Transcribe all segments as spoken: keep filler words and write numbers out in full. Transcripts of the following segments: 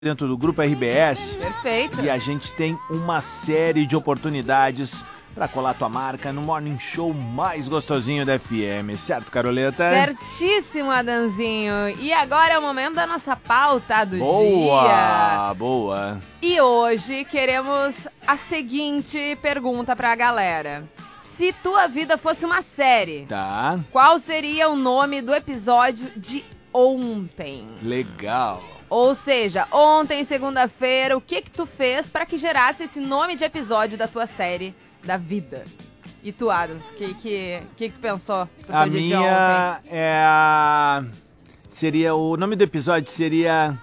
dentro do Grupo R B S. Perfeito. E a gente tem uma série de oportunidades para colar tua marca no Morning Show mais gostosinho da F M, certo, Caroleta? Certíssimo, Adanzinho. E agora é o momento da nossa pauta do boa, dia. Boa, boa. E hoje queremos a seguinte pergunta pra galera. Se tua vida fosse uma série, tá. Qual seria o nome do episódio de ontem? Legal. Ou seja, ontem, segunda-feira, o que que tu fez pra que gerasse esse nome de episódio da tua série da vida? E tu, Adams, o que, que, que que tu pensou pro A teu dia de minha ontem? é a... Seria, o nome do episódio seria...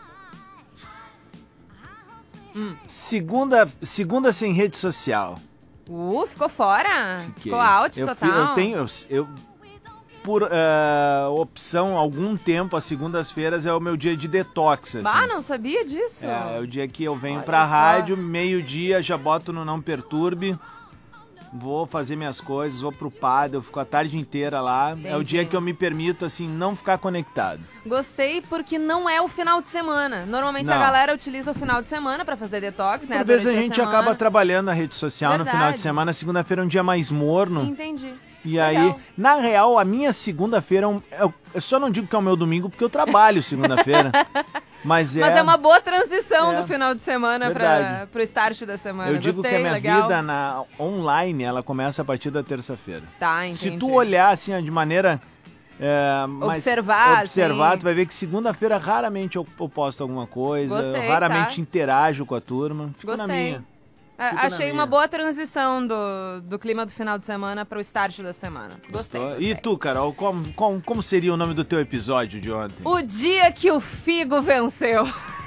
Hum. Segunda, segunda sem rede social. Uh, ficou fora? Fiquei. Ficou out eu, total? Eu tenho... Eu, eu, por uh, opção, algum tempo, às segundas-feiras é o meu dia de detox, assim. Ah, não sabia disso. É, é o dia que eu venho Olha pra só. rádio, meio-dia, já boto no Não Perturbe, vou fazer minhas coisas, vou pro pad, eu fico a tarde inteira lá. Entendi. É o dia que eu me permito, assim, não ficar conectado. Gostei porque não é o final de semana. Normalmente Não. a galera utiliza o final de semana pra fazer detox, né? Por vezes a durante gente semana. acaba trabalhando na rede social Verdade. no final de semana, segunda-feira é um dia mais morno. Entendi. E Legal. aí, na real, a minha segunda-feira, é um, eu, eu só não digo que é o meu domingo, porque eu trabalho segunda-feira. Mas é... Mas é uma boa transição É. do final de semana Verdade. pra, pro start da semana. Eu digo Gostei, que a minha legal. vida na online, ela começa a partir da terça-feira. Tá, entendi. Se tu olhar assim, ó, de maneira é, mais Observar, observar, assim. tu vai ver que segunda-feira raramente eu, eu posto alguma coisa, Gostei, eu raramente tá. interajo com a turma. Fico na Gostei. minha. A- Fico na Achei minha. uma boa transição do, do clima do final de semana pro start da semana. Gostei, Gostou? gostei. E tu, Carol, como, como, como seria o nome do teu episódio de ontem? O dia que o Figo venceu.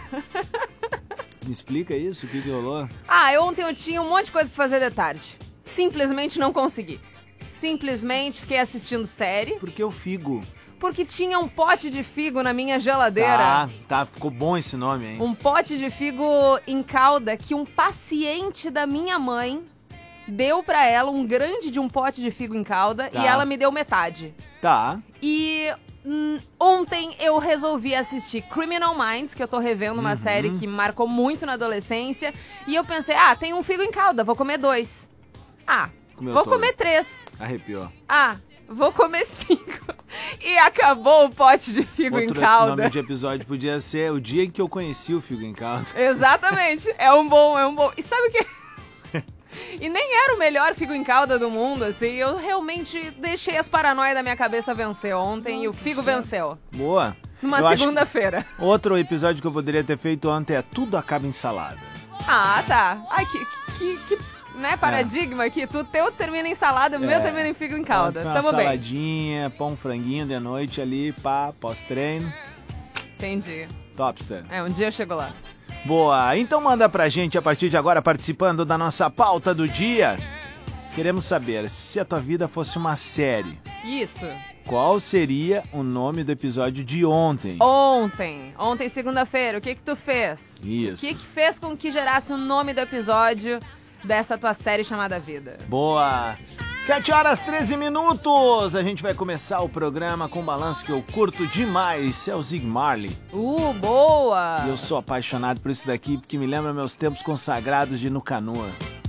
Me explica isso, o que, que rolou? Ah, eu, ontem eu tinha um monte de coisa pra fazer de tarde. Simplesmente não consegui. Simplesmente fiquei assistindo série, Porque o Figo. porque tinha um pote de figo na minha geladeira. Tá, tá, ficou bom esse nome, hein? Um pote de figo em calda que um paciente da minha mãe deu pra ela, um grande de um pote de figo em calda, Tá. e ela me deu metade. Tá. E hum, ontem eu resolvi assistir Criminal Minds, que eu tô revendo uma Uhum. série que marcou muito na adolescência, e eu pensei, ah, tem um figo em calda, vou comer dois. Ah, Comeu vou todo. comer três. Arrepiou. Ah, vou comer cinco. E acabou o pote de figo Outro em calda. nome de episódio podia ser O Dia em que eu conheci o Figo em Calda. Exatamente. É um bom, é um bom. E sabe o que? E nem era o melhor figo em calda do mundo, assim. Eu realmente deixei as paranoias da minha cabeça vencer ontem e o figo venceu. Boa. Numa Eu acho segunda-feira. que Outro episódio que eu poderia ter feito ontem é Tudo Acaba em Salada. Ah, tá. Ai, que, que, que né, paradigma aqui. Tu teu termina em salada, o meu É. termina em figo em calda. Uma Tamo bem. saladinha, pão franguinho de noite ali, pá, pós-treino. Entendi. Topster. É, um dia eu chego lá. Boa, então manda pra gente a partir de agora, participando da nossa pauta do dia. Queremos saber, se a tua vida fosse uma série, Isso. qual seria o nome do episódio de ontem? Ontem. Ontem, segunda-feira, o que que tu fez? Isso. O que que fez com que gerasse o nome do episódio dessa tua série chamada Vida? Boa! sete horas, treze minutos! A gente vai começar o programa com um balanço que eu curto demais. É o Zig Marley. Uh, boa! E eu sou apaixonado por isso daqui, porque me lembra meus tempos consagrados de Nucanua.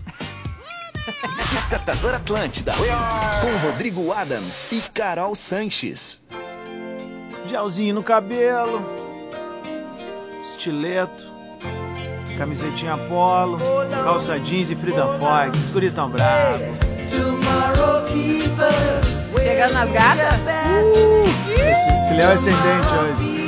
Despertador Atlântida, com Rodrigo Adams e Carol Sanches. Gelzinho no cabelo, estileto, camisetinha polo, calça jeans e Freedom Fox. Os guri tão bravo. Chegando nas gatas? Esse, esse Léo é ascendente hoje.